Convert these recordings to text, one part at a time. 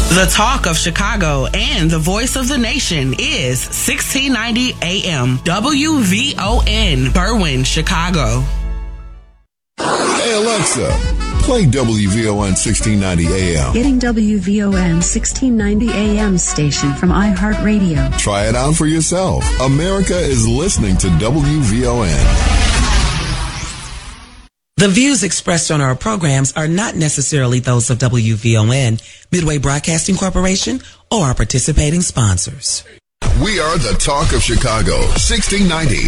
The talk of Chicago and the voice of the nation is 1690 AM WVON, Berwyn, Chicago. Hey Alexa, play WVON 1690 AM. Getting WVON 1690 AM station from iHeartRadio. Try it out for yourself. America is listening to WVON. The views expressed on our programs are not necessarily those of WVON, Midway Broadcasting Corporation, or our participating sponsors. We are the talk of Chicago, 1690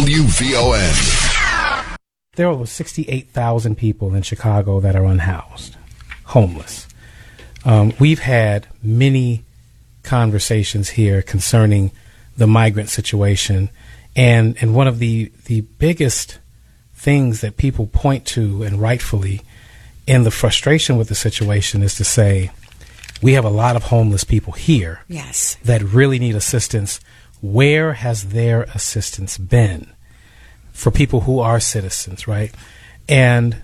WVON. There are over 68,000 people in Chicago that are unhoused, homeless. We've had many conversations here concerning the migrant situation, and one of the biggest things that people point to, and rightfully, in the frustration with the situation is to say, we have a lot of homeless people here, yes, that really need assistance. Where has their assistance been for people who are citizens, right? And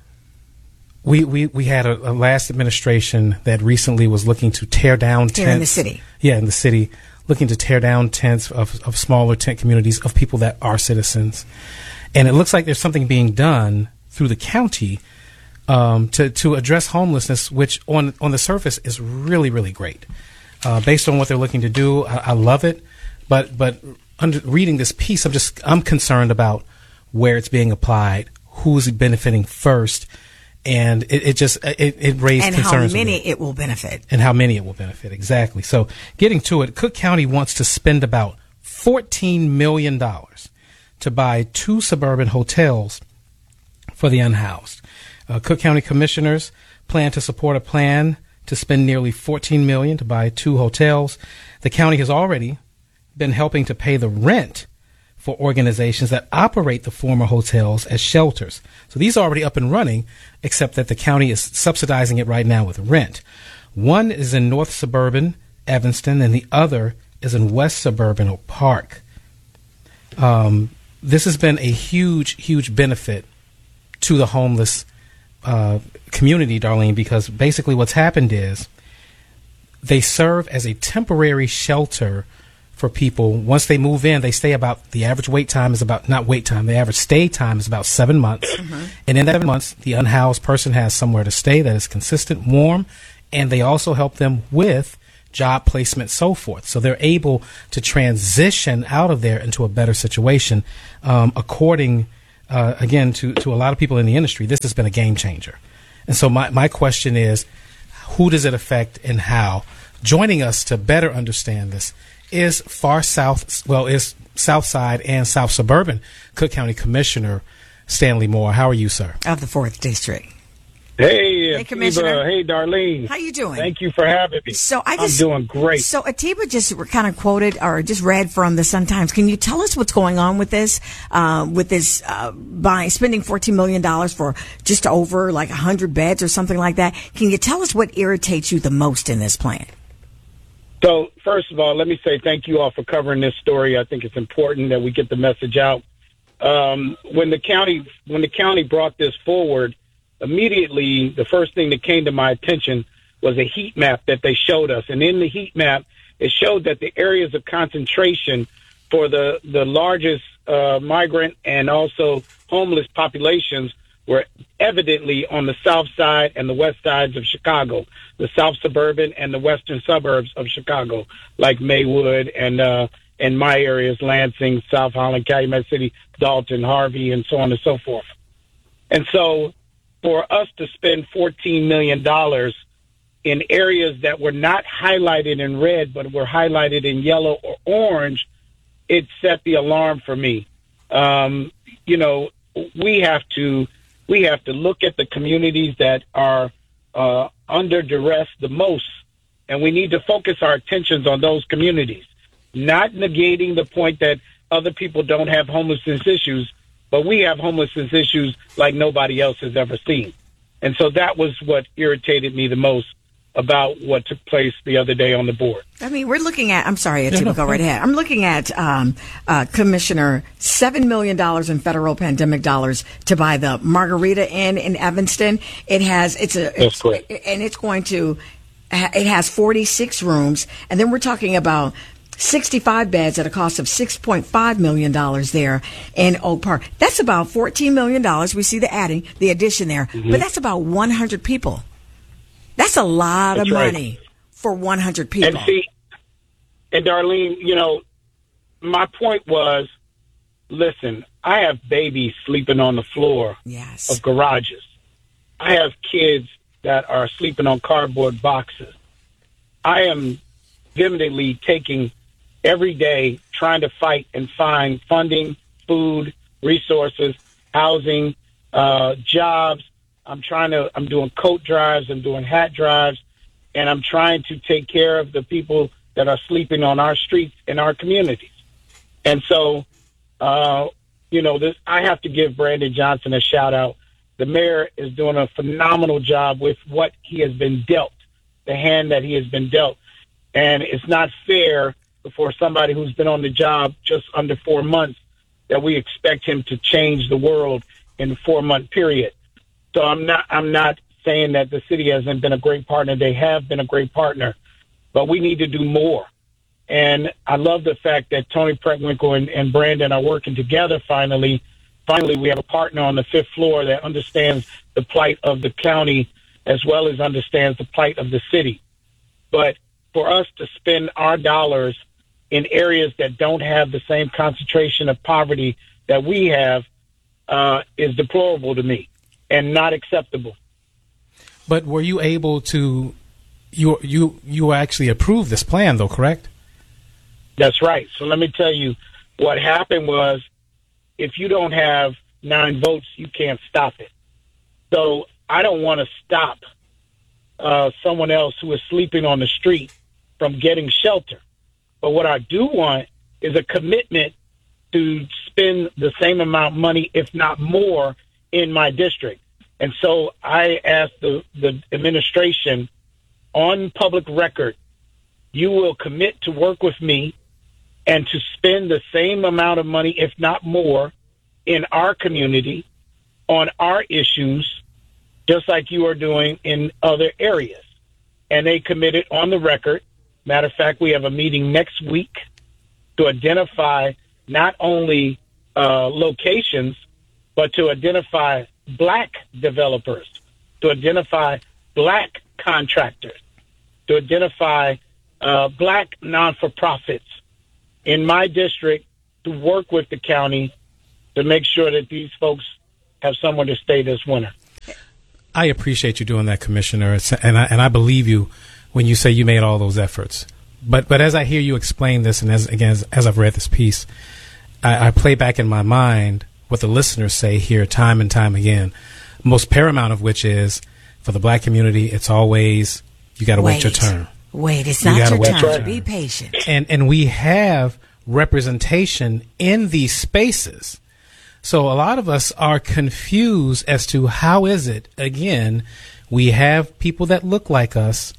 we had a last administration that recently was looking to tear down tents. Here in the city. Yeah, in the city, looking to tear down tents of smaller tent communities of people that are citizens. And it looks like there's something being done through the county to address homelessness, which on the surface is really, really great. Based on what they're looking to do, I love it. But reading this piece, I'm concerned about where it's being applied, who's benefiting first, and it raised and concerns. And how many it will benefit. And how many it will benefit, exactly. So getting to it, Cook County wants to spend about $14 million to buy 2 suburban hotels for the unhoused. Cook County commissioners plan to support a plan to spend nearly $14 million to buy 2 hotels. The county has already been helping to pay the rent for organizations that operate the former hotels as shelters. So these are already up and running, except that the county is subsidizing it right now with rent. One is in North Suburban Evanston, and the other is in West Suburban Oak Park. This has been a huge, huge benefit to the homeless community, Darlene, because basically what's happened is they serve as a temporary shelter for people. Once they move in, they stay about, the average wait time is about, not wait time, the average stay time is about 7 months. Mm-hmm. And in that 7 months, the unhoused person has somewhere to stay that is consistent, warm, and they also help them with job placement, so forth. So they're able to transition out of there into a better situation. According, again, to a lot of people in the industry, this has been a game changer. And so my question is, who does it affect and how? Joining us to better understand this is is South Side and South Suburban Cook County Commissioner Stanley Moore. How are you, sir? Of the 4th District. Hey, Commissioner. Hey, Darlene. How you doing? Thank you for having me. I'm doing great. So Atiba just kind of quoted or just read from the Sun-Times. Can you tell us what's going on with this? By spending $14 million for just over like 100 beds or something like that. Can you tell us what irritates you the most in this plan? So, first of all, let me say thank you all for covering this story. I think it's important that we get the message out. When the county brought this forward, immediately, the first thing that came to my attention was a heat map that they showed us. And in the heat map, it showed that the areas of concentration for the largest migrant and also homeless populations were evidently on the south side and the west sides of Chicago, the south suburban and the western suburbs of Chicago, like Maywood and my areas, Lansing, South Holland, Calumet City, Dalton, Harvey, and so on and so forth. And so for us to spend $14 million in areas that were not highlighted in red, but were highlighted in yellow or orange, it set the alarm for me. We have to look at the communities that are under duress the most, and we need to focus our attentions on those communities, not negating the point that other people don't have homelessness issues, but we have homelessness issues like nobody else has ever seen. And so that was what irritated me the most about what took place the other day on the board. I mean, we're looking at, I'm sorry, Atiba, go right ahead. I'm looking at, Commissioner, $7 million in federal pandemic dollars to buy the Margarita Inn in Evanston. It's going to It has 46 rooms, and then we're talking about 65 beds at a cost of $6.5 million there in Oak Park. That's about $14 million. We see the addition there, but that's about 100 people. That's a lot of money for 100 people. And Darlene, my point was, listen, I have babies sleeping on the floor of garages. I have kids that are sleeping on cardboard boxes. I am vehemently taking every day trying to fight and find funding, food, resources, housing, jobs. I'm doing coat drives, I'm doing hat drives, and I'm trying to take care of the people that are sleeping on our streets in our communities. And so, I have to give Brandon Johnson a shout out. The mayor is doing a phenomenal job with what he has been dealt, the hand that he has been dealt. And it's not fair for somebody who's been on the job just under 4 months that we expect him to change the world in a 4-month period. So I'm not saying that the city hasn't been a great partner. They have been a great partner, but we need to do more. And I love the fact that Tony Preckwinkle and Brandon are working together finally. Finally, we have a partner on the 5th floor that understands the plight of the county as well as understands the plight of the city. But for us to spend our dollars in areas that don't have the same concentration of poverty that we have is deplorable to me and not acceptable. But were you able to, you actually approved this plan though, correct? That's right. So let me tell you what happened was, if you don't have 9 votes, you can't stop it. So I don't want to stop someone else who is sleeping on the street from getting shelter. But what I do want is a commitment to spend the same amount of money, if not more, in my district. And so I asked the administration on public record, you will commit to work with me and to spend the same amount of money, if not more, in our community on our issues, just like you are doing in other areas. And they committed on the record. Matter of fact, we have a meeting next week to identify not only locations, but to identify black developers, to identify black contractors, to identify black non-for-profits in my district to work with the county to make sure that these folks have somewhere to stay this winter. I appreciate you doing that, Commissioner, and I believe you when you say you made all those efforts. But as I hear you explain this, and as I've read this piece, I play back in my mind what the listeners say here time and time again, most paramount of which is, for the black community, it's always, you got to wait your turn. Wait, it's not your turn. Be patient. And we have representation in these spaces. So a lot of us are confused as to how is it, again, we have people that look like us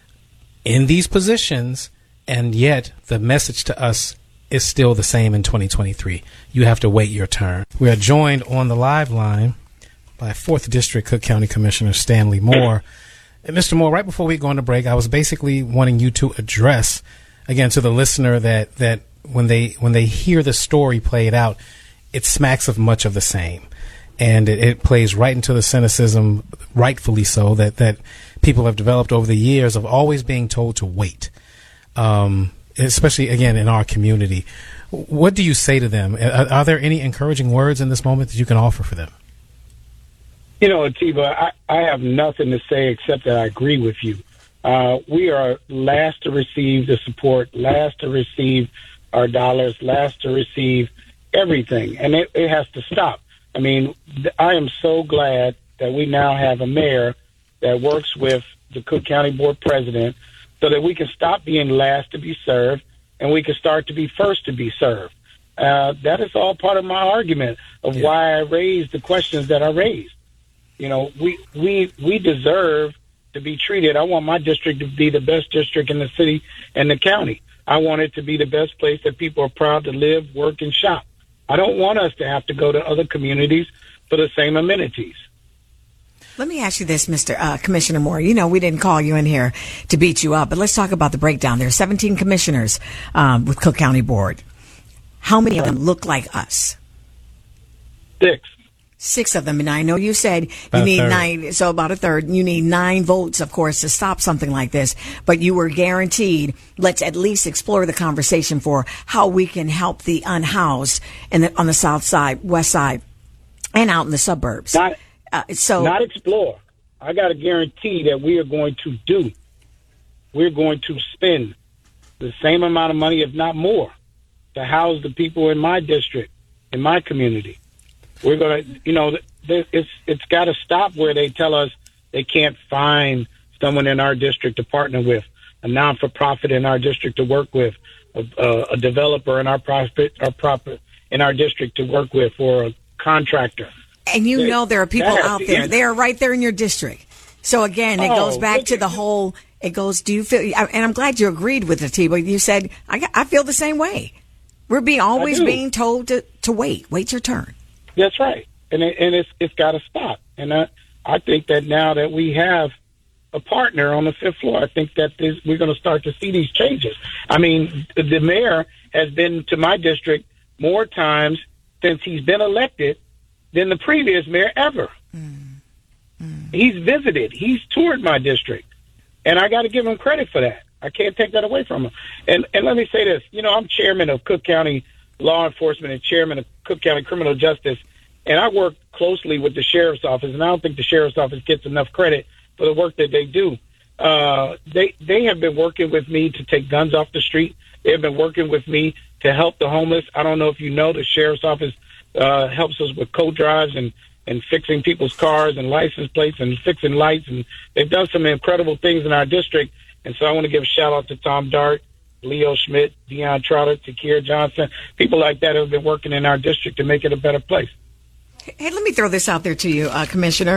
in these positions, and yet the message to us is still the same in 2023. You have to wait your turn. We are joined on the live line by 4th District Cook County Commissioner Stanley Moore. And Mr. Moore, right before we go on the break, I was basically wanting you to address, again, to the listener that when they hear the story played out, it smacks of much of the same. And it plays right into the cynicism, rightfully so, that people have developed over the years of always being told to wait, especially, again, in our community. What do you say to them? Are there any encouraging words in this moment that you can offer for them? Atiba, I have nothing to say except that I agree with you. We are last to receive the support, last to receive our dollars, last to receive everything, and it has to stop. I mean, I am so glad that we now have a mayor that works with the Cook County Board President so that we can stop being last to be served and we can start to be first to be served. That is all part of my argument of why I raised the questions that I raised. We deserve to be treated. I want my district to be the best district in the city and the county. I want it to be the best place that people are proud to live, work, and shop. I don't want us to have to go to other communities for the same amenities. Let me ask you this, Mr. Commissioner Moore. You know, we didn't call you in here to beat you up, but let's talk about the breakdown. There are 17 commissioners with Cook County Board. How many of them look like us? 6 of them. And I know you said you need 9, so about a third. You need 9 votes, of course, to stop something like this. But you were guaranteed, let's at least explore the conversation for how we can help the unhoused on the south side, west side, and out in the suburbs. Not explore. I got to guarantee that we are going to do. We're going to spend the same amount of money, if not more, to house the people in my district, in my community. We're going to, it's got to stop where they tell us they can't find someone in our district to partner with, a non-for-profit in our district to work with, a developer in our district to work with, or a contractor. And there are people out there. They are right there in your district. So again, it goes back to the whole. It goes. Do you feel? And I'm glad you agreed with the T. But you said I feel the same way. We're always being told to wait. Wait your turn. That's right, and it's got to stop. And I think that now that we have a partner on the 5th floor, I think that we're going to start to see these changes. I mean, the mayor has been to my district more times since he's been elected than the previous mayor ever. He's visited. He's toured my district, and I got to give him credit for that. I can't take that away from him. And let me say this. I'm chairman of Cook County Law Enforcement and chairman of Cook County Criminal Justice, and I work closely with the sheriff's office, and I don't think the sheriff's office gets enough credit for the work that they do. They have been working with me to take guns off the street. They have been working with me to help the homeless. I don't know if you know, the sheriff's office helps us with code drives and fixing people's cars and license plates and fixing lights, and they've done some incredible things in our district. And so I want to give a shout out to Tom Dart, Leo Schmidt, Deion Trotter, Takir Johnson, people like that have been working in our district to make it a better place. Hey, let me throw this out there to you, Commissioner.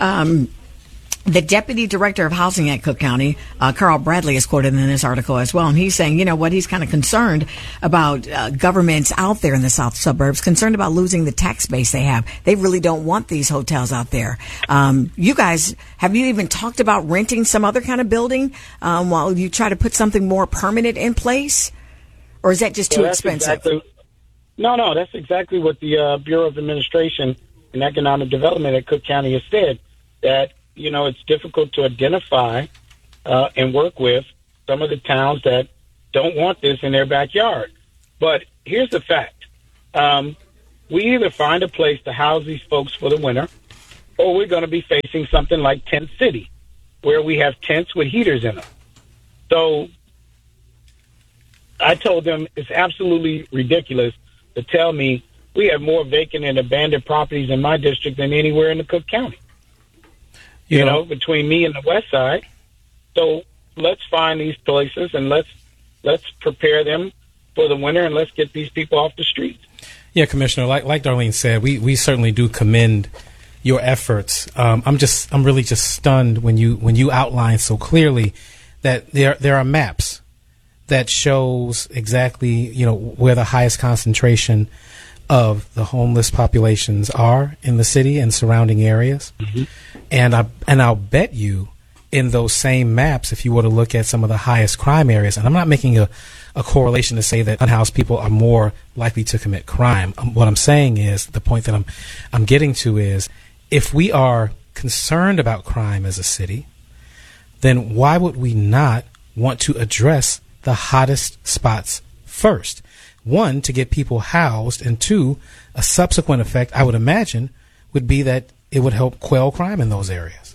The Deputy Director of Housing at Cook County, Carl Bradley, is quoted in this article as well. And he's saying, he's kind of concerned about governments out there in the south suburbs, concerned about losing the tax base they have. They really don't want these hotels out there. You guys, have you even talked about renting some other kind of building while you try to put something more permanent in place? Or is that just too expensive? No, that's exactly what the Bureau of Administration and Economic Development at Cook County has said, that it's difficult to identify and work with some of the towns that don't want this in their backyard. But here's the fact. We either find a place to house these folks for the winter, or we're going to be facing something like Tent City, where we have tents with heaters in them. So I told them it's absolutely ridiculous to tell me we have more vacant and abandoned properties in my district than anywhere in the Cook County. Between me and the west side. So let's find these places and let's prepare them for the winter, and let's get these people off the streets. Yeah, Commissioner, like Darlene said, we certainly do commend your efforts. I'm really just stunned when you outline so clearly that there are maps that shows exactly where the highest concentration of the homeless populations are in the city and surrounding areas. Mm-hmm. And I'll bet you in those same maps, if you were to look at some of the highest crime areas, and I'm not making a correlation to say that unhoused people are more likely to commit crime. What I'm saying is, the point that I'm getting to is, if we are concerned about crime as a city, then why would we not want to address the hottest spots first? One, to get people housed, and two, a subsequent effect, I would imagine, would be that it would help quell crime in those areas.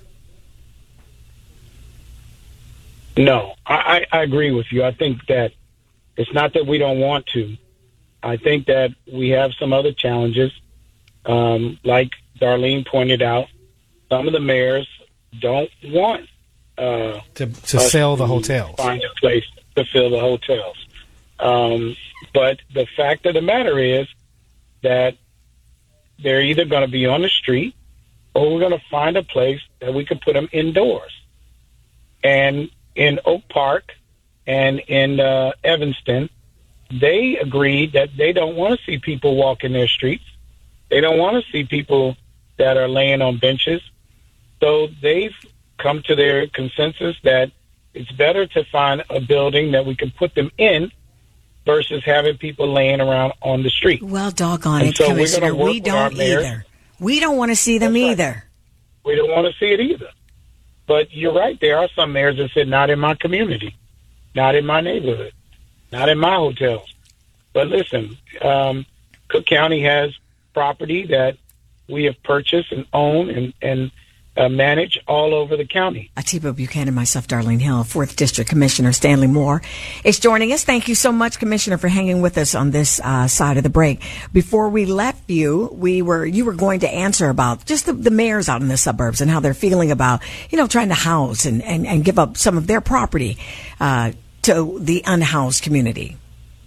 No, I agree with you. I think that it's not that we don't want to. I think that we have some other challenges. Like Darlene pointed out, some of the mayors don't want to sell the hotels. Find a place to fill the hotels. But the fact of the matter is that they're either going to be on the street, or we're going to find a place that we can put them indoors. And in Oak Park and in Evanston, they agreed that they don't want to see people walking their streets. They don't want to see people that are laying on benches. So they've come to their consensus that it's better to find a building that we can put them in versus having people laying around on the street. Well, doggone And it, so Commissioner. we're gonna work We with our don't mayors. either. We don't want to see them That's right. either. We don't want to see it either. But you're right. There are some mayors that said, not in my community, not in my neighborhood, not in my hotels. But listen, Cook County has property that we have purchased and own and manage all over the county. Atiba Buchanan, myself, Darlene Hill, 4th District Commissioner Stanley Moore is joining us. Thank you so much, Commissioner, for hanging with us on this side of the break. Before we left you, you were going to answer about just the mayors out in the suburbs and how they're feeling about, trying to house and give up some of their property to the unhoused community.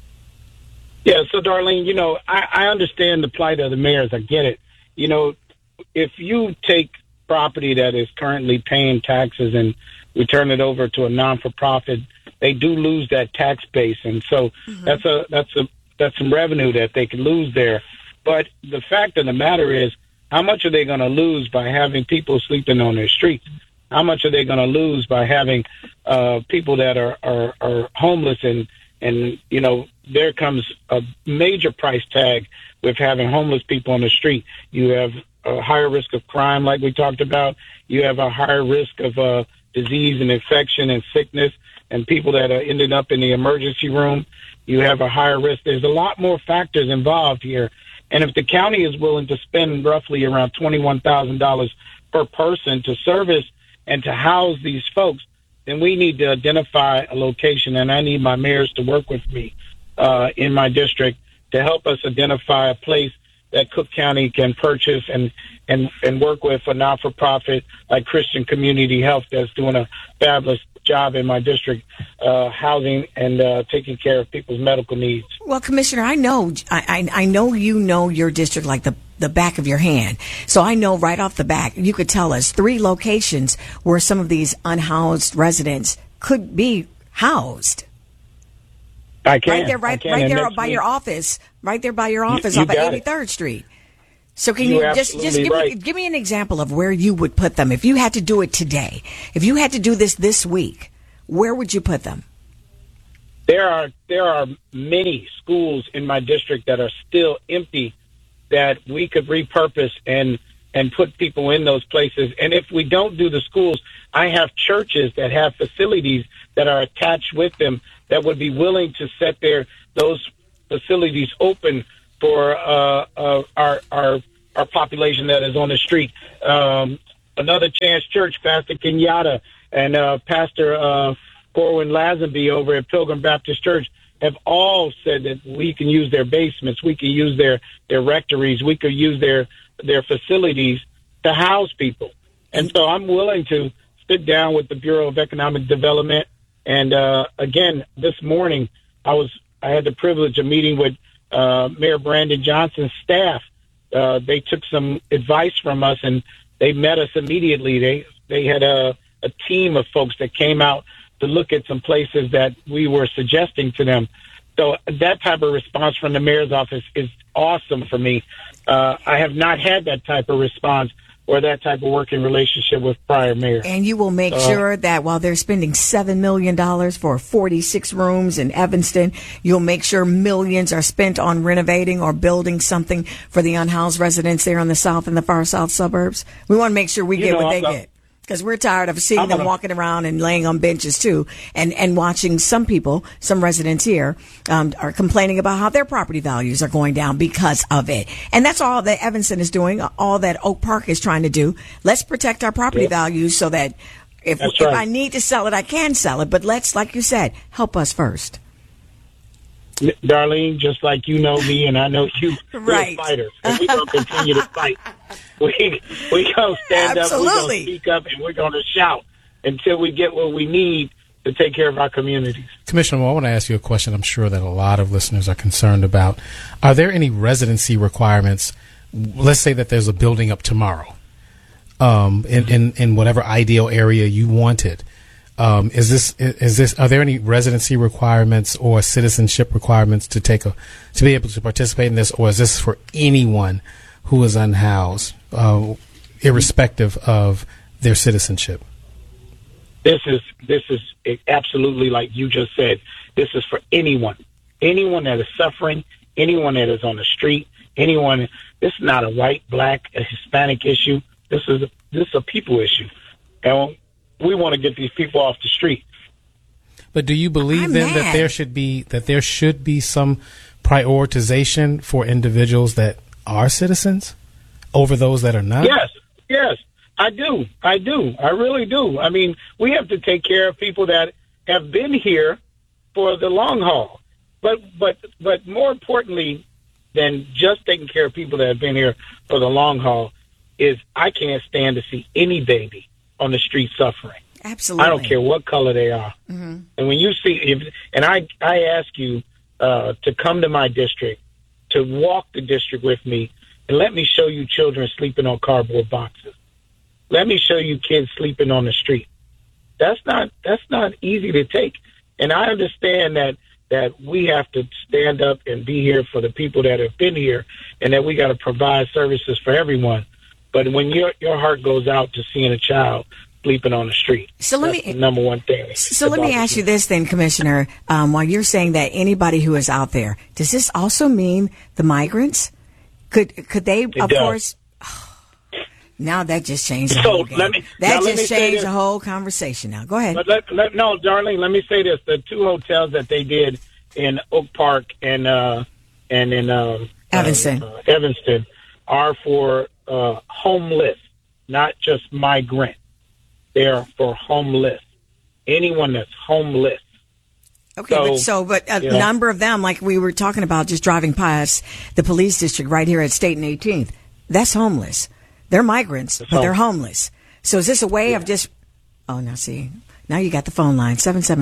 Yeah, so Darlene, I understand the plight of the mayors. I get it. If you take property that is currently paying taxes and we turn it over to a non-for-profit, they do lose that tax base, and so that's some revenue that they can lose there. But the fact of the matter is, how much are they going to lose by having people sleeping on their streets? How much are they going to lose by having people that are homeless and there comes a major price tag with having homeless people on the street. You have a higher risk of crime, like we talked about. You have a higher risk of disease and infection and sickness, and people that are ending up in the emergency room. You have a higher risk. There's a lot more factors involved here. And if the county is willing to spend roughly around $21,000 per person to service and to house these folks, then we need to identify a location, and I need my mayors to work with me in my district to help us identify a place that Cook County can purchase and work with a not-for-profit like Christian Community Health that's doing a fabulous job in my district, housing and taking care of people's medical needs. Well, Commissioner, I know you know your district like the back of your hand. So I know right off the bat, you could tell us 3 locations where some of these unhoused residents could be housed. I can. Right there by your office off of 83rd Street. So can you just give me an example of where you would put them if you had to do it today? If you had to do this week, where would you put them? There are many schools in my district that are still empty that we could repurpose and put people in those places. And if we don't do the schools, I have churches that have facilities that are attached with them that would be willing to set those facilities open for our population that is on the street. Another Chance Church, Pastor Kenyatta and Pastor Corwin Lazenby over at Pilgrim Baptist Church have all said that we can use their basements, we can use their rectories, we could use their facilities to house people. And so I'm willing to sit down with the Bureau of Economic Development. And again, this morning I had the privilege of meeting with Mayor Brandon Johnson's staff. They took some advice from us and they met us immediately. They had a team of folks that came out to look at some places that we were suggesting to them. So that type of response from the mayor's office is awesome for me. I have not had that type of response or that type of working relationship with prior mayors. And you will make sure that while they're spending $7 million for 46 rooms in Evanston, you'll make sure millions are spent on renovating or building something for the unhoused residents there in the south and the far south suburbs. We want to make sure we get what they get. Because we're tired of seeing them walking around and laying on benches too, and watching some residents here are complaining about how their property values are going down because of it. And that's all that Evanston is doing, all that Oak Park is trying to do. Let's protect our property values so that if I need to sell it, I can sell it. But let's, like you said, help us first. Darlene, just like you know me and I know you, right. We're fighters, and we're going to continue to fight. We're going to stand up, we're going to speak up, and we're going to shout until we get what we need to take care of our communities. Commissioner, I want to ask you a question I'm sure that a lot of listeners are concerned about. Are there any residency requirements? Let's say that there's a building up tomorrow in whatever ideal area you wanted. Are there any residency requirements or citizenship requirements to be able to participate in this, or is this for anyone who is unhoused, irrespective of their citizenship? This is absolutely, like you just said, this is for anyone that is suffering, anyone that is on the street, anyone. This is not a white, black, a Hispanic issue. This is a people issue, and we want to get these people off the street. But do you believe then that there should be some prioritization for individuals that are citizens over those that are not? Yes, I do. I really do. I mean, we have to take care of people that have been here for the long haul. But more importantly than just taking care of people that have been here for the long haul is I can't stand to see any baby on the street suffering. Absolutely. I don't care what color they are. Mm-hmm. And when you see, I ask you to come to my district, to walk the district with me, and let me show you children sleeping on cardboard boxes. Let me show you kids sleeping on the street. That's not easy to take. And I understand that we have to stand up and be here for the people that have been here, and that we got to provide services for everyone. But when your heart goes out to seeing a child sleeping on the street, that's the number one thing. So let me ask you this then, Commissioner. While you're saying that anybody who is out there, does this also mean the migrants? Could they, of course? Now that just changed the whole game. That just changed the whole conversation. Now, go ahead. But no, Darlene, let me say this: the two hotels that they did in Oak Park and in Evanston are for homeless, not just migrant. They are for homeless. Anyone that's homeless. Okay, but a number of them, like we were talking about, just driving past the police district right here at State and 18th, that's homeless. They're migrants, but they're homeless. So is this a way of just... Oh, now see. Now you got the phone line,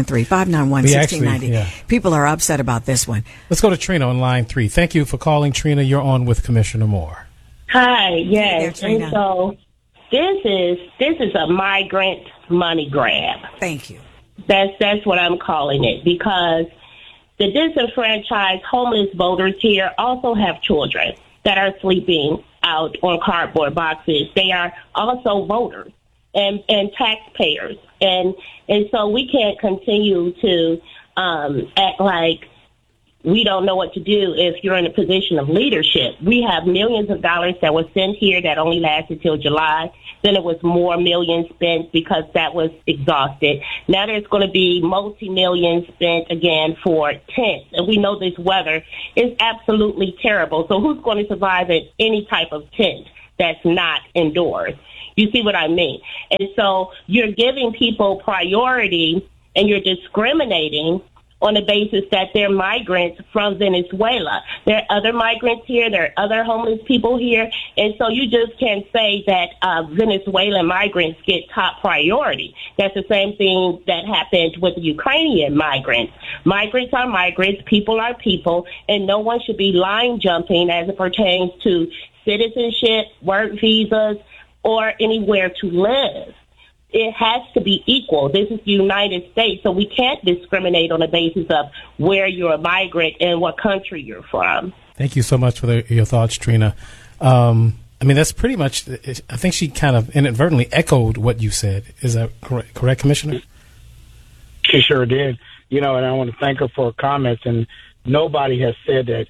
773-591-1690. People are upset about this one. Let's go to Trina on line 3. Thank you for calling, Trina. You're on with Commissioner Moore. Hi, yes. Hey there, and so this is a migrant money grab. Thank you. That's what I'm calling it, because the disenfranchised homeless voters here also have children that are sleeping out on cardboard boxes. They are also voters and taxpayers. And so we can't continue to act like we don't know what to do if you're in a position of leadership. We have millions of dollars that were sent here that only lasted till July. Then it was more millions spent because that was exhausted. Now there's going to be multi-millions spent again for tents. And we know this weather is absolutely terrible. So who's going to survive in any type of tent that's not indoors? You see what I mean? And so you're giving people priority and you're discriminating on the basis that they're migrants from Venezuela. There are other migrants here. There are other homeless people here. And so you just can't say that Venezuelan migrants get top priority. That's the same thing that happened with the Ukrainian migrants. Migrants are migrants. People are people. And no one should be line jumping as it pertains to citizenship, work visas, or anywhere to live. It has to be equal. This is the United States, so we can't discriminate on the basis of where you're a migrant and what country you're from. Thank you so much for your thoughts, Trina. I mean, that's pretty much, I think she kind of inadvertently echoed what you said. Is that correct, Commissioner? She sure did. And I want to thank her for her comments. And nobody has said that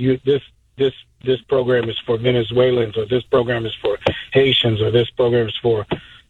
this program is for Venezuelans, or this program is for Haitians, or this program is for...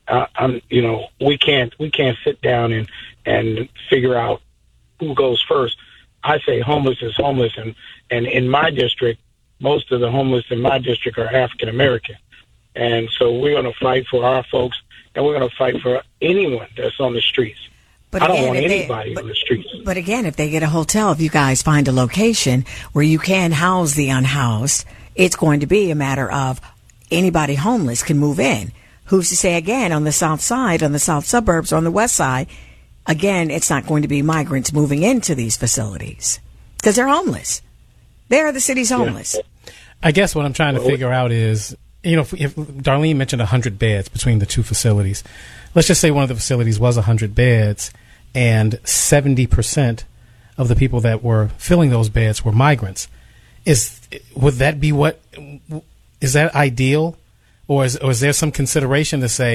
we can't sit down and figure out who goes first. I say homeless is homeless, and in my district, most of the homeless in my district are African American, and so we're going to fight for our folks, and we're going to fight for anyone that's on the streets. But I don't want anybody on the streets. But again, if they get a hotel, if you guys find a location where you can house the unhoused, it's going to be a matter of anybody homeless can move in. Who's to say, again, on the south side, on the south suburbs, on the west side, again, it's not going to be migrants moving into these facilities because they're homeless. They're the city's homeless. Yeah. I guess what I'm trying to figure out is, if Darlene mentioned 100 beds between the two facilities, let's just say one of the facilities was 100 beds and 70% of the people that were filling those beds were migrants. Is that ideal? Or is there some consideration to say,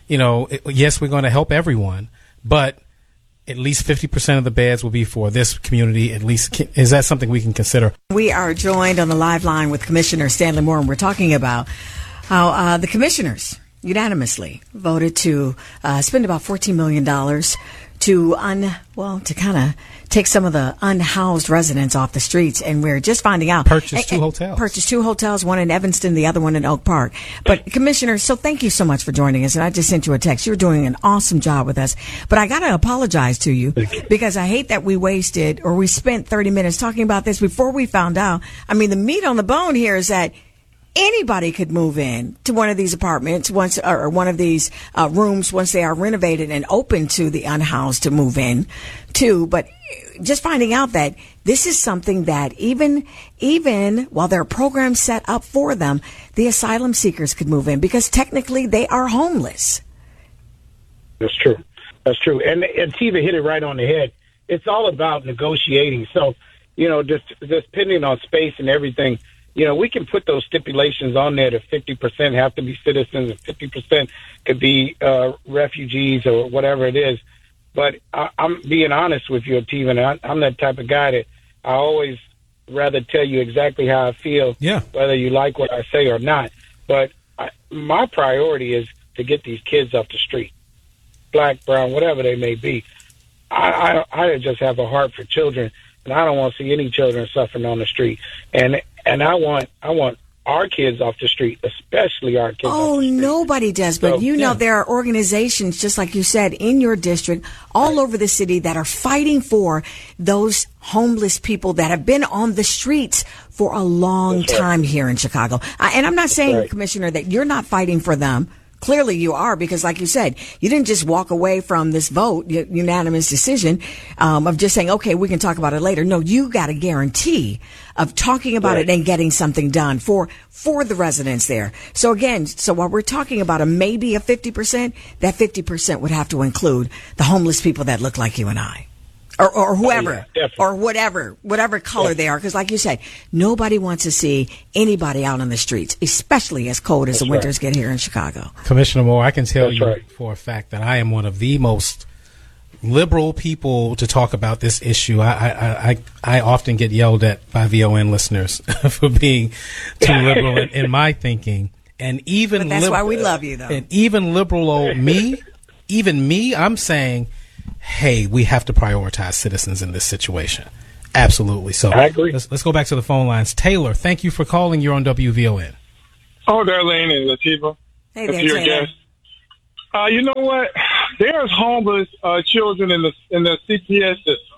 yes, we're going to help everyone, but at least 50% of the beds will be for this community. At least, is that something we can consider? We are joined on the live line with Commissioner Stanley Moore, and we're talking about how the commissioners unanimously voted to spend about $14 million to kind of take some of the unhoused residents off the streets. And we're just finding out. Purchase two hotels, one in Evanston, the other one in Oak Park. But Commissioner, so thank you so much for joining us. And I just sent you a text. You're doing an awesome job with us. But I got to apologize to you because I hate that we spent 30 minutes talking about this before we found out. I mean, the meat on the bone here is that anybody could move in to one of these apartments or one of these rooms once they are renovated and open to the unhoused to move in to. But just finding out that this is something that even while there are programs set up for them, the asylum seekers could move in because technically they are homeless. That's true. And Tiva hit it right on the head. It's all about negotiating. So, just depending on space and everything, we can put those stipulations on there that 50% have to be citizens and 50% could be refugees or whatever it is. But I'm being honest with you, Tiva, I'm that type of guy that I always rather tell you exactly how I feel, whether you like what I say or not. But my priority is to get these kids off the street, black, brown, whatever they may be. I just have a heart for children, and I don't want to see any children suffering on the street. And I want our kids off the street, especially our kids. Oh, nobody does. But there are organizations, just like you said, in your district, all over the city that are fighting for those homeless people that have been on the streets for a long time here in Chicago. And I'm not saying, Commissioner, that you're not fighting for them. Clearly you are, because like you said, you didn't just walk away from this vote, unanimous decision, of just saying, okay, we can talk about it later. No, you got a guarantee of talking about it and getting something done for the residents there. So again, while we're talking about maybe a 50%, that 50% would have to include the homeless people that look like you and I. Or whoever, or whatever color they are. Because like you said, nobody wants to see anybody out on the streets, especially as cold as the winters get here in Chicago. Commissioner Moore, I can tell you for a fact that I am one of the most liberal people to talk about this issue. I often get yelled at by VON listeners for being too liberal in my thinking. And even that's why we love you, though. And even liberal old me, I'm saying, hey, we have to prioritize citizens in this situation. Absolutely. So I agree. Let's go back to the phone lines. Taylor, thank you for calling. You're on WVON. Oh, Darlene and Latifah. Hey there, Taylor. You know what? There's homeless children in the CPS system.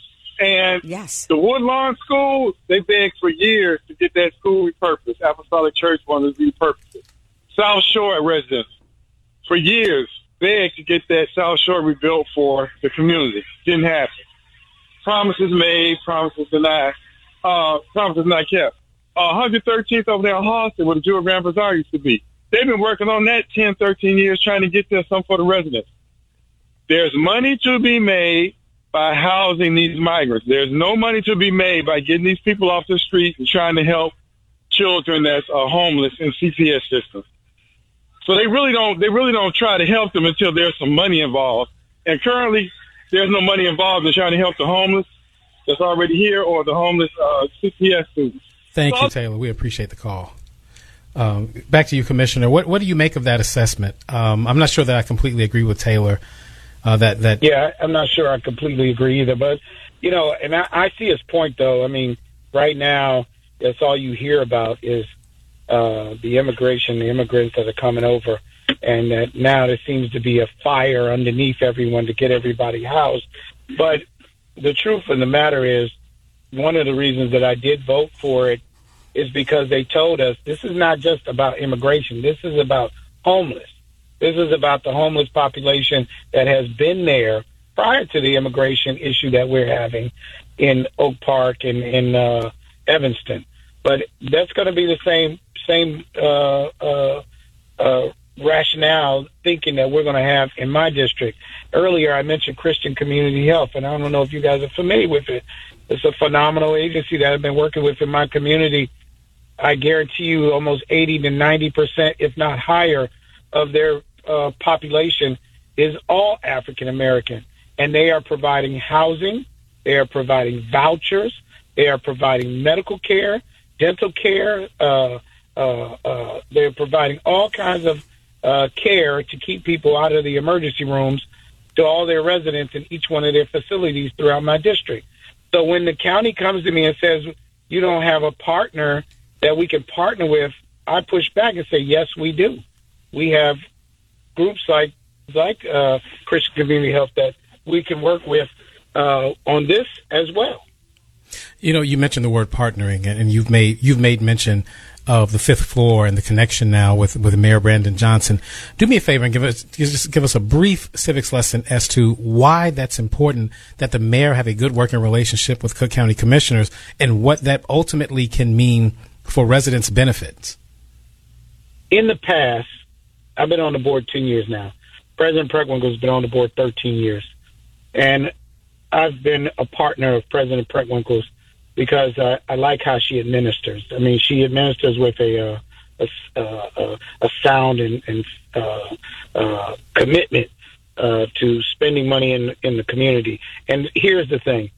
And the Woodlawn School, they begged for years to get that school repurposed. Apostolic Church wanted to repurpose it. South Shore residents, for years, begged to get that South Shore rebuilt for the community. Didn't happen. Promises made, promises denied, promises not kept. 113th over there in Halsted, where the Jewel Grand Bazaar used to be. They've been working on that 10, 13 years trying to get there some for the residents. There's money to be made by housing these migrants. There's no money to be made by getting these people off the street and trying to help children that's homeless in CPS systems. So they really don't try to help them until there's some money involved. And currently, there's no money involved in trying to help the homeless that's already here or the homeless CPS students. Thank you, Taylor. We appreciate the call. Back to you, Commissioner. What do you make of that assessment? I'm not sure that I completely agree with Taylor. Yeah, I'm not sure I completely agree either. But, and I see his point, though. I mean, right now, that's all you hear about is the immigrants that are coming over, and that now there seems to be a fire underneath everyone to get everybody housed. But the truth of the matter is, one of the reasons that I did vote for it is because they told us this is not just about immigration. This is about homeless. This is about the homeless population that has been there prior to the immigration issue that we're having in Oak Park and in Evanston. But that's going to be the same rationale thinking that we're going to have in my district. Earlier, I mentioned Christian Community Health, and I don't know if you guys are familiar with it. It's a phenomenal agency that I've been working with in my community. I guarantee you almost 80 to 90%, if not higher, of their population is all African American, and they are providing housing, they are providing vouchers, they are providing medical care, dental care. They're providing all kinds of care to keep people out of the emergency rooms to all their residents in each one of their facilities throughout my district. So when the county comes to me and says, you don't have a partner that we can partner with, I push back and say, yes, we do. We have groups like Christian Community Health that we can work with on this as well. You know, you mentioned the word partnering, and you've made mention of the fifth floor and the connection now with Mayor Brandon Johnson. Do me a favor and give us a brief civics lesson as to why that's important that the mayor have a good working relationship with Cook County commissioners and what that ultimately can mean for residents' benefits. In the past, I've been on the board 10 years now. President Preckwinkle's been on the board 13 years. And I've been a partner of President Preckwinkle's because I like how she administers. I mean, she administers with a sound and commitment to spending money in the community. And here's the thing.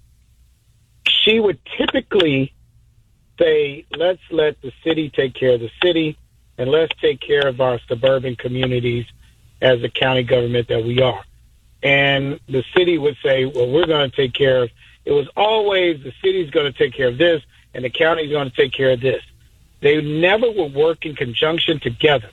She would typically say, let's let the city take care of the city, and let's take care of our suburban communities as a county government that we are. And the city would say, well, we're going to take care of, it was always the city's going to take care of this and the county's going to take care of this. They never would work in conjunction together.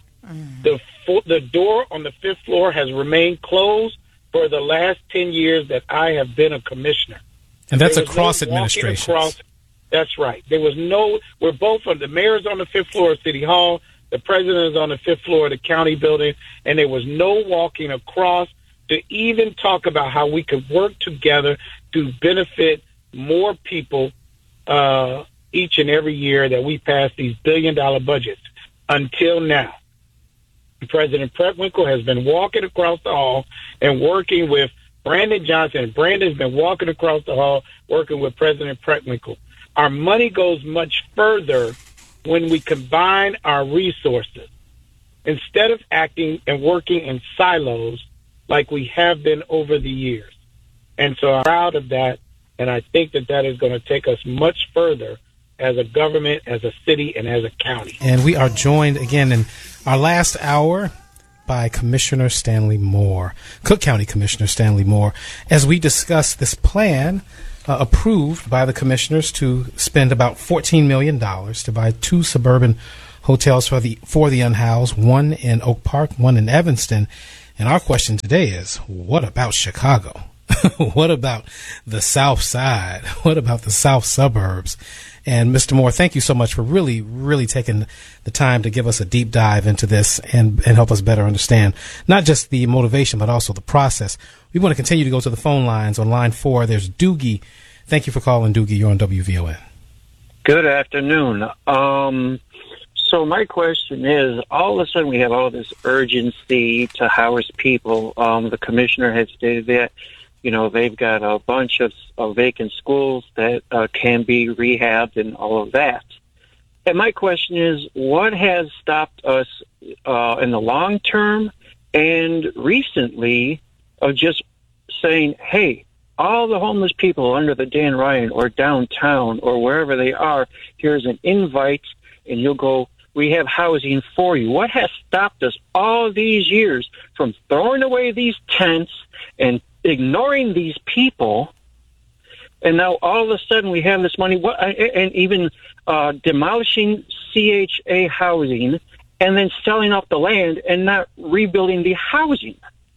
The door on the fifth floor has remained closed for the last 10 years that I have been a commissioner. And that's across administrations. That's right. There was we're both on, the mayor's on the fifth floor of City Hall, the president is on the fifth floor of the county building, and there was no walking across to even talk about how we could work together to benefit more people each and every year that we pass these billion-dollar budgets. Until now, President Preckwinkle has been walking across the hall and working with Brandon Johnson. Brandon's been walking across the hall working with President Preckwinkle. Our money goes much further when we combine our resources. Instead of acting and working in silos like we have been over the years. And so I'm proud of that, and I think that is going to take us much further as a government, as a city, and as a county. And we are joined again in our last hour by Commissioner Stanley Moore, Cook County Commissioner Stanley Moore, as we discuss this plan approved by the commissioners to spend about $14 million to buy 2 suburban hotels for the unhoused, one in Oak Park, one in Evanston. And our question today is, what about Chicago? What about the South Side? What about the South suburbs? And Mr. Moore, thank you so much for really, really taking the time to give us a deep dive into this and help us better understand not just the motivation, but also the process. We want to continue to go to the phone lines. On line 4, there's Doogie. Thank you for calling, Doogie. You're on WVON. Good afternoon. So my question is, all of a sudden we have all this urgency to house people. The commissioner had stated that, they've got a bunch of vacant schools that can be rehabbed and all of that. And my question is, what has stopped us in the long term and recently of just saying, hey, all the homeless people under the Dan Ryan or downtown or wherever they are, here's an invite, and you'll go, we have housing for you. What has stopped us all these years from throwing away these tents and ignoring these people? And now all of a sudden we have this money, and even demolishing CHA housing and then selling off the land and not rebuilding the housing.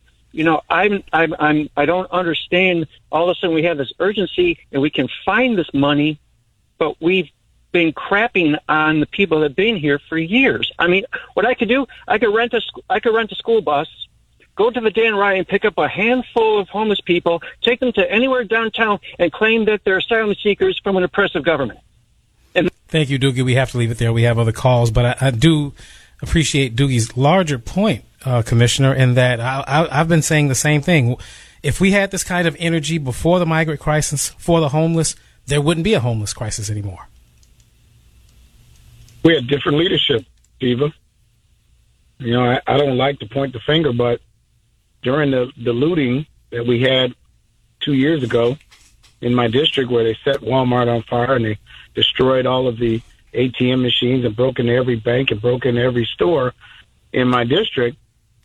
I don't understand. All of a sudden we have this urgency and we can find this money, but we've been crapping on the people that have been here for years. I mean, what I could do, I could rent a school bus, go to the Dan Ryan, pick up a handful of homeless people, take them to anywhere downtown, and claim that they're asylum seekers from an oppressive government. And thank you, Doogie. We have to leave it there. We have other calls, but I do appreciate Doogie's larger point, Commissioner, in that I've been saying the same thing. If we had this kind of energy before the migrant crisis for the homeless, there wouldn't be a homeless crisis anymore. We had different leadership, Diva. You know, I don't like to point the finger, but during the looting that we had 2 years ago in my district, where they set Walmart on fire and they destroyed all of the ATM machines and broke into every bank and broke into every store in my district,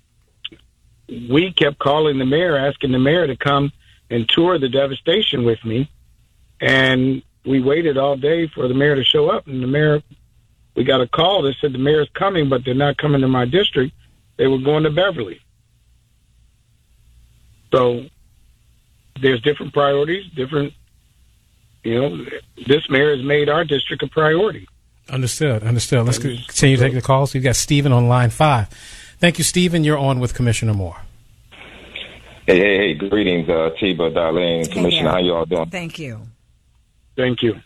we kept calling the mayor, asking the mayor to come and tour the devastation with me. And we waited all day for the mayor to show up. And the mayor, we got a call that said the mayor's coming, but they're not coming to my district. They were going to Beverly. So there's different priorities, different, you know, this mayor has made our district a priority. Understood. Let's continue to take the calls. We've got Stephen on line 5. Thank you, Stephen. You're on with Commissioner Moore. Hey, greetings, Tiba, Darlene, Commissioner. How you all doing? Thank you. Thank you.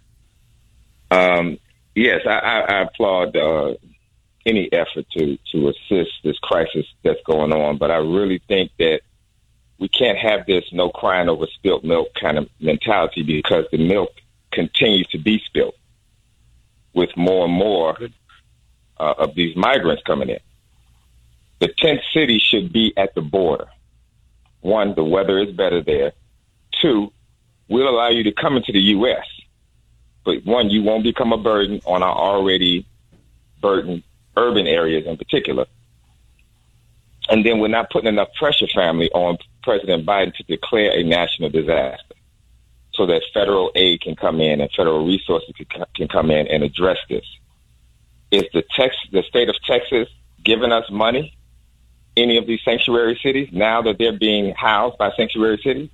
Yes, I applaud any effort to assist this crisis that's going on, but I really think that we can't have this no crying over spilt milk kind of mentality, because the milk continues to be spilt with more and more of these migrants coming in. The tent city should be at the border. 1, the weather is better there. 2, we'll allow you to come into the U.S., but 1, you won't become a burden on our already burdened urban areas in particular. And then we're not putting enough pressure, family, on President Biden to declare a national disaster so that federal aid can come in and federal resources can come in and address this. Is the state of Texas giving us money, any of these sanctuary cities, now that they're being housed by sanctuary cities?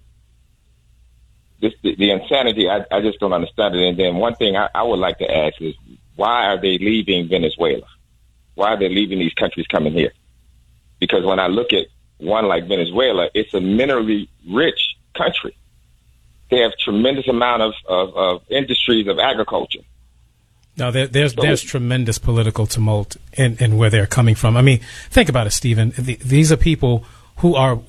The insanity, I just don't understand it. And then one thing I would like to ask is, why are they leaving Venezuela? Why are they leaving these countries coming here? Because when I look at one like Venezuela, it's a minerally rich country. They have tremendous amount of industries of agriculture. No, there's tremendous political tumult in where they're coming from. I mean, think about it, Stephen. These are people who are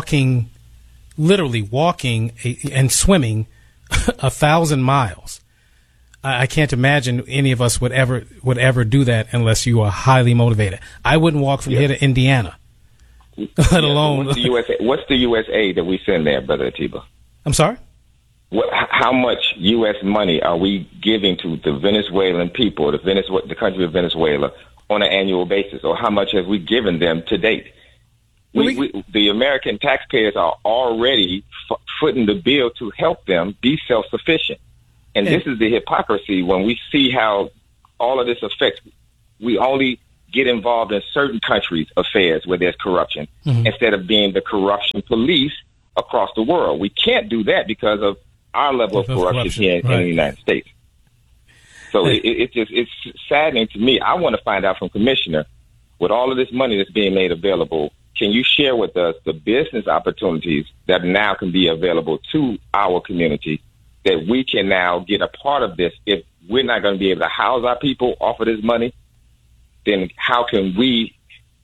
literally walking and swimming 1,000 miles. I can't imagine any of us would ever do that unless you are highly motivated. I wouldn't walk from here to Indiana, let alone. What's the USA that we send there, Brother Atiba? I'm sorry? How much U.S. money are we giving to the Venezuelan people, the country of Venezuela, on an annual basis, or how much have we given them to date? The American taxpayers are already footing the bill to help them be self-sufficient. And this is the hypocrisy when we see how all of this affects. We only get involved in certain countries' affairs where there's corruption, instead of being the corruption police across the world. We can't do that because of our level of corruption here in the United States. So it's saddening to me. I want to find out from Commissioner, with all of this money that's being made available, can you share with us the business opportunities that now can be available to our community, that we can now get a part of this? If we're not going to be able to house our people off of this money, then how can we,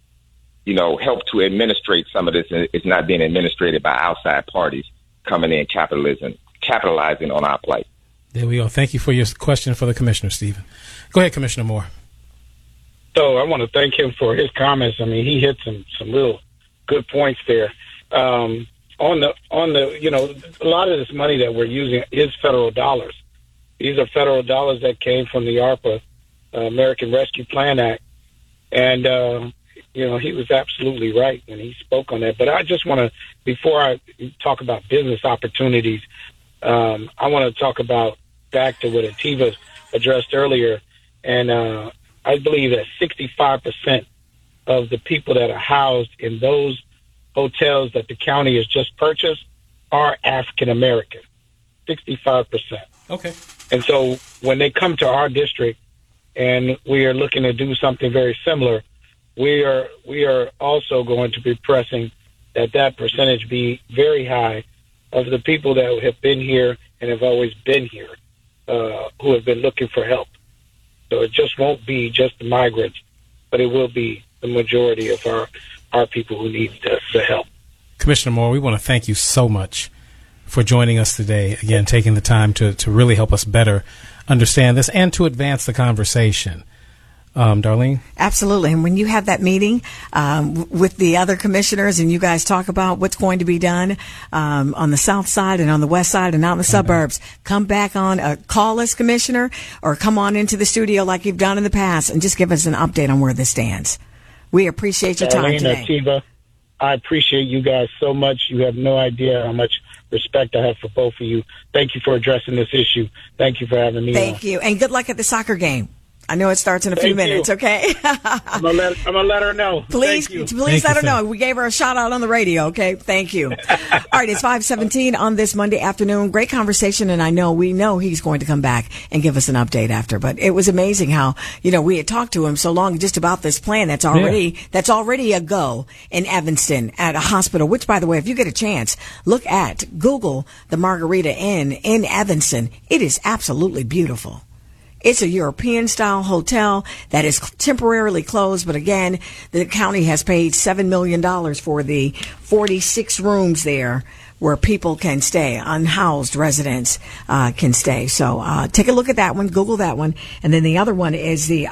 help to administrate some of this? It's not being administrated by outside parties coming in, capitalizing on our plight. There we go. Thank you for your question for the Commissioner, Stephen. Go ahead, Commissioner Moore. So I want to thank him for his comments. I mean, he hit some real good points there. On the a lot of this money that we're using is federal dollars. These are federal dollars that came from the ARPA, American Rescue Plan Act. And, he was absolutely right when he spoke on that. But I just want to, before I talk about business opportunities, I want to talk about back to what Atiba addressed earlier. And I believe that 65% of the people that are housed in those hotels that the county has just purchased are African American. 65%. Okay. And so when they come to our district and we are looking to do something very similar, we are also going to be pressing that percentage be very high of the people that have been here and have always been here, who have been looking for help. So it just won't be just the migrants, but it will be the majority of our people who need the help. Commissioner Moore, we want to thank you so much for joining us today. Again, taking the time to really help us better understand this and to advance the conversation Darlene? Absolutely. And when you have that meeting with the other commissioners and you guys talk about what's going to be done on the south side and on the west side and out in the suburbs, come back on, call us, Commissioner, or come on into the studio like you've done in the past and just give us an update on where this stands. We appreciate your time today. Tiva, I appreciate you guys so much. You have no idea how much respect I have for both of you. Thank you for addressing this issue. Thank you for having me on. Thank you. And good luck at the soccer game. I know it starts in a few minutes, okay? I'm gonna let her know. Please let her know. We gave her a shout out on the radio, okay? Thank you. All right, it's 5:17 on this Monday afternoon. Great conversation, and we know he's going to come back and give us an update after. But it was amazing how, we had talked to him so long just about this plan that's already a go in Evanston at a hospital, which, by the way, if you get a chance, Google the Margarita Inn in Evanston. It is absolutely beautiful. It's a European-style hotel that is temporarily closed, but again, the county has paid $7 million for the 46 rooms there where people can stay, unhoused residents can stay. So take a look at that one, Google that one, and then the other one is the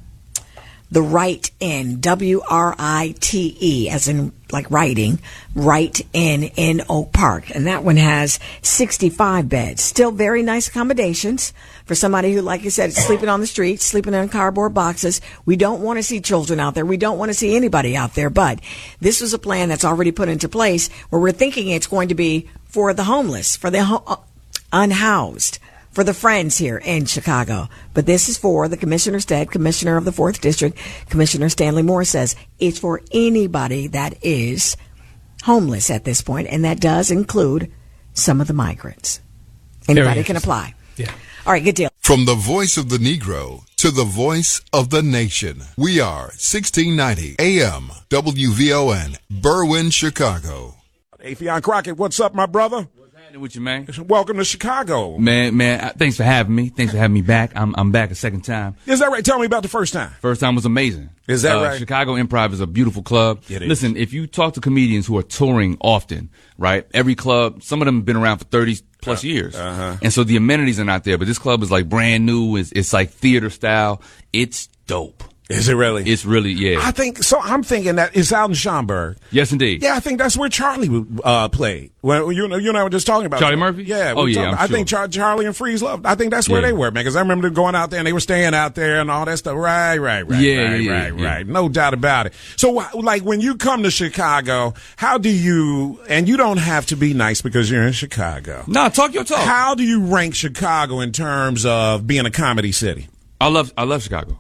Wright Inn, W-R-I-T-E, as in like writing, Wright Inn in Oak Park. And that one has 65 beds. Still very nice accommodations for somebody who, like you said, is sleeping on the street, sleeping in cardboard boxes. We don't want to see children out there. We don't want to see anybody out there. But this is a plan that's already put into place where we're thinking it's going to be for the homeless, for the unhoused, for the Friends here in Chicago. But this is for the Commissioner Stead, Commissioner of the 4th District. Commissioner Stanley Moore says it's for anybody that is homeless at this point, and that does include some of the migrants. Anybody can apply. Yeah. All right, good deal. From the voice of the Negro to the voice of the nation, we are 1690 AM WVON, Berwyn, Chicago. Affion Crockett, what's up, my brother? With you, man. Welcome to Chicago. Man, thanks for having me. Thanks for having me back. I'm back a second time. Is that right? Tell me about the first time. First time was amazing. Is that right? Chicago Improv is a beautiful club. It is. Listen, if you talk to comedians who are touring often, right? Every club, some of them have been around for 30 plus years. And so the amenities are not there, but this club is like brand new. It's like theater style. It's dope. Is it really? It's really, yeah. I think so. I'm thinking that it's out in Schaumburg. Yes, indeed. Yeah, I think that's where Charlie played. Well, you and I were just talking about Charlie Murphy. Yeah. Oh yeah. I think Charlie and Freeze loved. I think that's where they were, man. Because I remember them going out there and they were staying out there and all that stuff. Right. Right. No doubt about it. So, like, when you come to Chicago, how do you? And you don't have to be nice because you're in Chicago. No, talk your talk. How do you rank Chicago in terms of being a comedy city? I love Chicago.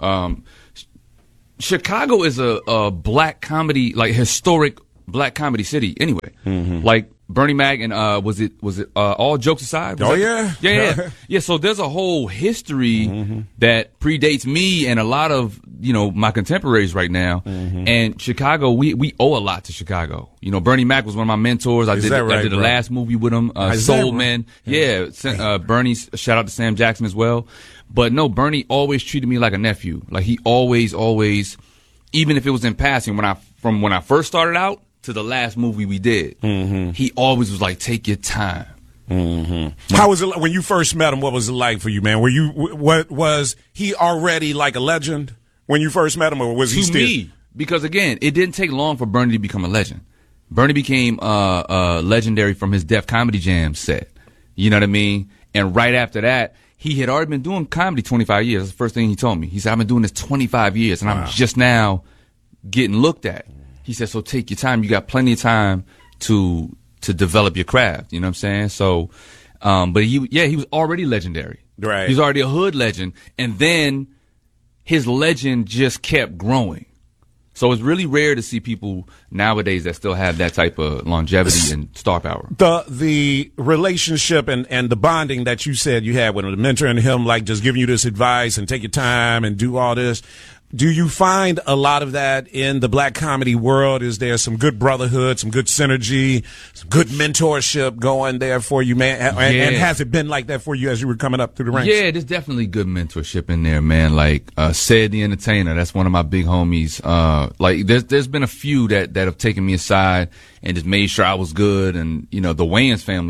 Chicago is a black comedy, like historic black comedy city anyway. Like Bernie Mac and was it All Jokes Aside? Yeah. So there's a whole history that predates me and a lot of my contemporaries right now. And Chicago, we owe a lot to Chicago. Bernie Mac was one of my mentors. I did the last movie with him, Soul Man. Yeah. Bernie, shout out to Sam Jackson as well. But no, Bernie always treated me like a nephew. Like he always, even if it was in passing, from when I first started out to the last movie we did, he always was like, take your time. How was it when you first met him? What was it like for you, man? Was he already like a legend when you first met him, or was he still? To me, because again, it didn't take long for Bernie to become a legend. Bernie became legendary from his Def Comedy Jam set. You know what I mean? And right after that, he had already been doing comedy 25 years. That's the first thing he told me. He said, I've been doing this 25 years, and I'm just now getting looked at. He said, so take your time. You got plenty of time to develop your craft. You know what I'm saying? So, but he was already legendary. Right. He was already a hood legend. And then his legend just kept growing. So it's really rare to see people nowadays that still have that type of longevity and star power. The relationship and the bonding that you said you had with him, mentoring him, like just giving you this advice and take your time and do all this. Do you find a lot of that in the black comedy world? Is there some good brotherhood, some good synergy, some good mentorship going there for you, man? And has it been like that for you as you were coming up through the ranks? Yeah, there's definitely good mentorship in there, man. Like Said the Entertainer, that's one of my big homies. Like there's been a few that have taken me aside and just made sure I was good. And the Wayans family,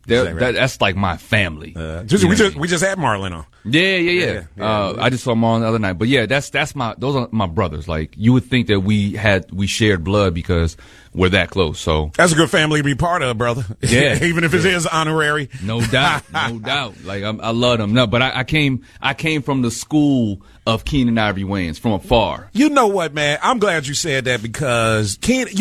That's like my family. We just had Marlon on. Yeah. I just saw Marlon the other night. But yeah, those are my brothers. Like, you would think that we shared blood because we're that close. So that's a good family to be part of, brother. Yeah. Even if it is honorary. No doubt. Like, I love them. No, but I came from the school of Keenan Ivory Wayans from afar. You know what, man? I'm glad you said that because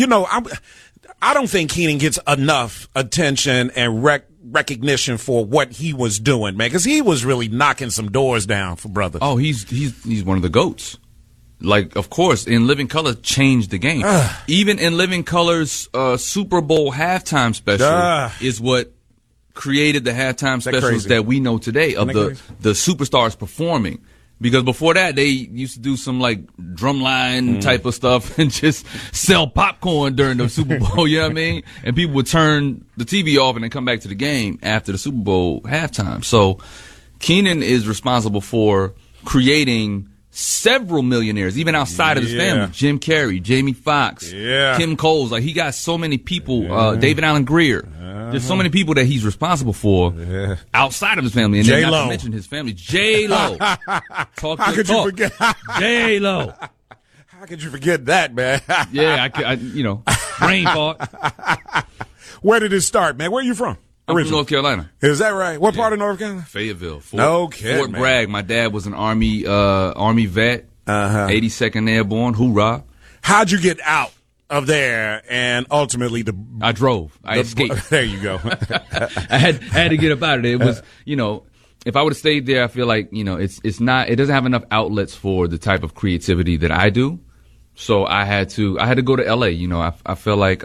I don't think Keenan gets enough attention and recognition for what he was doing, man, because he was really knocking some doors down for brothers. Oh, he's one of the GOATs. Like, of course, In Living Color changed the game. Even In Living Color's Super Bowl halftime special is what created the halftime specials that we know today of the superstars performing. Because before that, they used to do some like drumline type of stuff and just sell popcorn during the Super Bowl, you know what I mean? And people would turn the TV off and then come back to the game after the Super Bowl halftime. So Keenan is responsible for creating several millionaires, even outside of his family. Jim Carrey, Jamie Foxx, Kim Coles. Like, he got so many people, David Alan Grier. There's so many people that he's responsible for outside of his family. And then not to mention his family. J-Lo. How could you forget? J-Lo. How could you forget that, man? Yeah, I brain fart. Where did it start, man? Where are you from? I'm from North Carolina. Is that right? What part of North Carolina? Fayetteville. Fort Bragg. My dad was an Army vet, 82nd Airborne. Hoorah. How'd you get out of there and ultimately I drove. I escaped. There you go. I had to get up out of there. It was, if I would have stayed there, I feel like, it doesn't have enough outlets for the type of creativity that I do. So I had to go to LA. I feel like,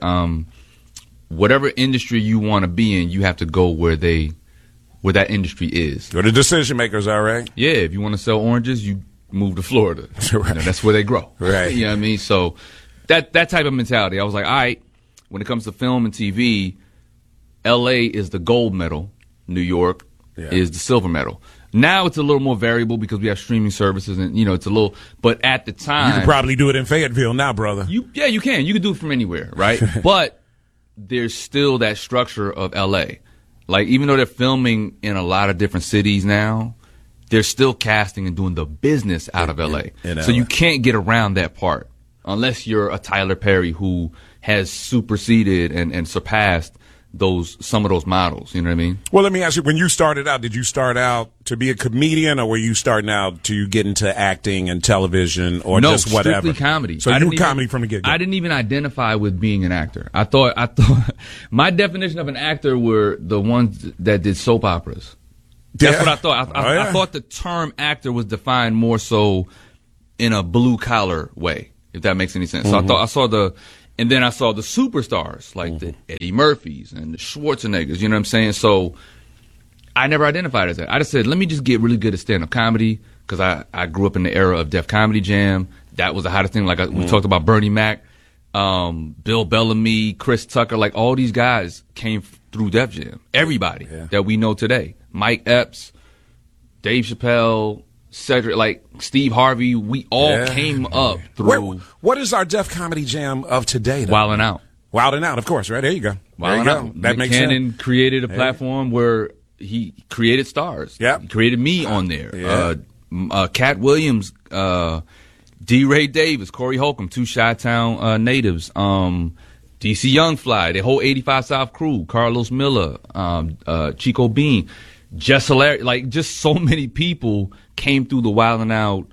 whatever industry you want to be in, you have to go where that industry is. Where the decision makers are, right? Yeah, if you want to sell oranges, you move to Florida. Right. That's where they grow. Right. You know what I mean? So that type of mentality, I was like, all right, when it comes to film and TV, LA is the gold medal, New York is the silver medal. Now it's a little more variable because we have streaming services and, it's a little, but at the time. You can probably do it in Fayetteville now, brother. You can. You can do it from anywhere, right? But there's still that structure of LA. Like, even though they're filming in a lot of different cities now, they're still casting and doing the business out of LA. So you can't get around that part unless you're a Tyler Perry who has superseded and surpassed some of those models. You know what I mean? Well, let me ask you, when you started out, did you start out to be a comedian, or were you starting out to get into acting and television, or just whatever? Strictly comedy. So you were comedy from the get-go. I didn't even identify with being an actor. I thought my definition of an actor were the ones that did soap operas. That's what I thought. I thought the term actor was defined more so in a blue collar way, if that makes any sense. So and then I saw the superstars like the Eddie Murphys and the Schwarzeneggers, you know what I'm saying? So I never identified as that. I just said, let me just get really good at stand-up comedy, because I grew up in the era of Def Comedy Jam. That was the hottest thing. Like, we talked about Bernie Mac, Bill Bellamy, Chris Tucker. Like, all these guys came through Def Jam. Everybody that we know today. Mike Epps, Dave Chappelle, Cedric, like Steve Harvey, we all came up through. What is our Def Comedy Jam of today, though? Wildin' Out. Wildin' Out, of course, right? There you go. Wildin' Out. That makes sense. Cannon created a platform where he created stars. Yeah. He created me on there. Cat Williams, D. Ray Davis, Corey Holcomb, two Chi-Town natives, DC Young Fly, the whole 85 South crew, Carlos Miller, Chico Bean, Jess Hilarious, like, just so many people came through the Wildin' Out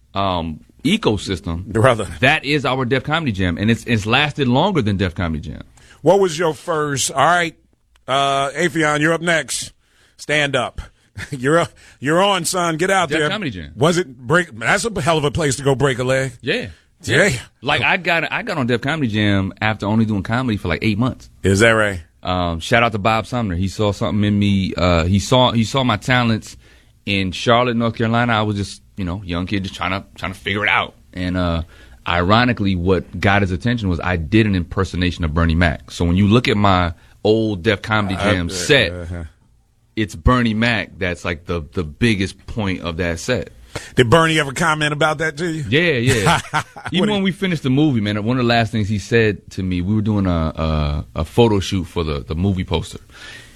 ecosystem. Brother. That is our Def Comedy Jam, and it's lasted longer than Def Comedy Jam. What was your first? All right, Afion, you're up next. Stand up. You're on, son. Get out there. Def Comedy Jam. Was it break? That's a hell of a place to go break a leg. Yeah. Like, I got on Def Comedy Jam after only doing comedy for like 8 months. Is that right? Shout out to Bob Sumner. He saw something in me. He saw my talents in Charlotte, North Carolina. I was just, young kid just trying to figure it out. And ironically, what got his attention was I did an impersonation of Bernie Mac. So when you look at my old Def Comedy Jam set, it's Bernie Mac that's like the biggest point of that set. Did Bernie ever comment about that to you? Yeah. Even when we finished the movie, man, one of the last things he said to me, we were doing a photo shoot for the movie poster.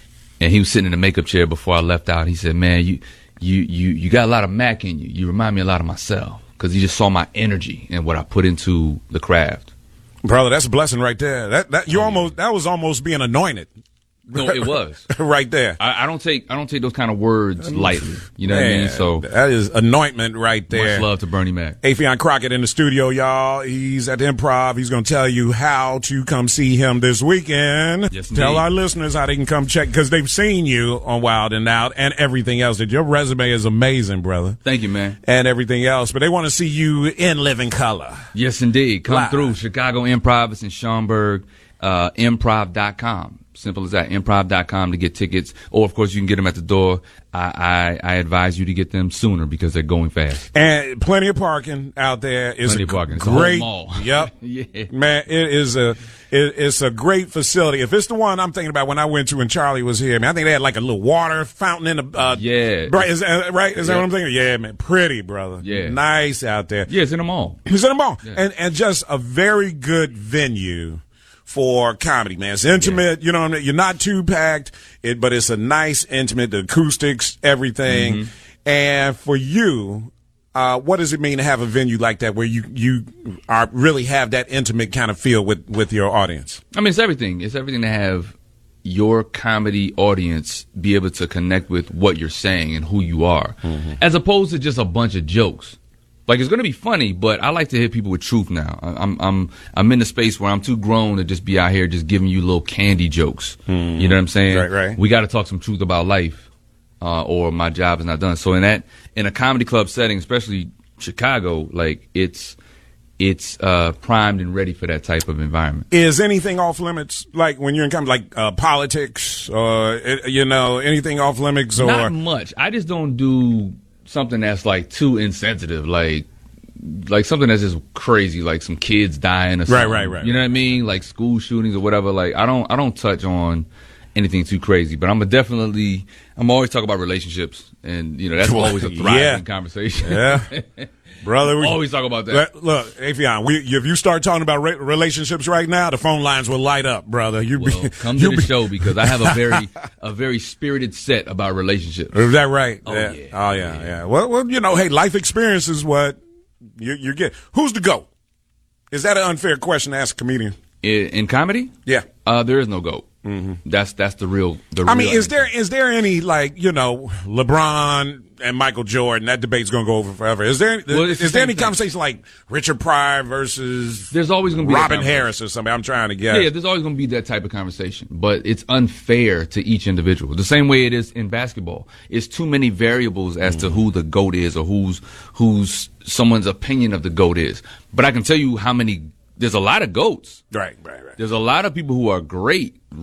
and he was sitting in the makeup chair before I left out. He said, "Man, you got a lot of Mac in you. You remind me a lot of myself," because he just saw my energy and what I put into the craft. Brother, that's a blessing right there. That was almost being anointed. No, it was right there. I don't take those kind of words lightly. You know what I mean? So that is anointment right there. Much love to Bernie Mac. Affion Crockett in the studio, y'all. He's at the Improv. He's going to tell you how to come see him this weekend. Yes, tell our listeners how they can come check, because they've seen you on Wild and Out and everything else. Your resume is amazing, brother. Thank you, man. And everything else, but they want to see you in living color. Yes, indeed. Come through Chicago Improv. It's in Schaumburg. Improv.com. Simple as that. Improv.com to get tickets, or of course you can get them at the door. I advise you to get them sooner because they're going fast. And plenty of parking out there. It's plenty of parking. It's great a whole mall. Yep. Yeah. Man, it's a great facility. If it's the one I'm thinking about when I went to when Charlie was here, man, I think they had like a little water fountain in the yeah. Right, is that what I'm thinking? Yeah, man. Pretty, brother. Yeah. Nice out there. Yeah, it's in the mall. It's in the mall. Yeah. And just a very good venue for comedy, man. It's intimate, you know what I mean? You're not too packed, but it's a nice, intimate, the acoustics, everything. Mm-hmm. And for you, what does it mean to have a venue like that where you are really have that intimate kind of feel with your audience? I mean, it's everything. It's everything to have your comedy audience be able to connect with what you're saying and who you are, as opposed to just a bunch of jokes. Like, it's going to be funny, but I like to hit people with truth now. I'm in the space where I'm too grown to just be out here just giving you little candy jokes. You know what I'm saying? Right. We got to talk some truth about life, or my job is not done. So in a comedy club setting, especially Chicago, like it's primed and ready for that type of environment. Is anything off limits? Like when you're in comedy, like politics, or anything off limits? Or not much. I just don't do something that's like too insensitive, like something that's just crazy, like some kids dying or something. Right. You know what I mean? Like school shootings or whatever. Like I don't touch on anything too crazy, but I'm always talk about relationships, and that's always a thriving conversation. Yeah. Brother, we always talk about that. Look, Affion, if you start talking about relationships right now, the phone lines will light up, brother. Come to the show, because I have a very spirited set about relationships. Is that right? Oh, yeah. Yeah. Oh, yeah. Well, hey, life experience is what you get. Who's the GOAT? Is that an unfair question to ask a comedian? In comedy? Yeah. There is no GOAT. Mm-hmm. That's the real. I mean, is there any, like, LeBron and Michael Jordan? That debate's going to go over forever. Is there any conversation like Richard Pryor versus? There's always going to be Robin Harris or something. I'm trying to get. Yeah, there's always going to be that type of conversation, but it's unfair to each individual. The same way it is in basketball. It's too many variables as to who the GOAT is, or who's someone's opinion of the GOAT is. But I can tell you how many. There's a lot of GOATs. Right. There's a lot of people who are great.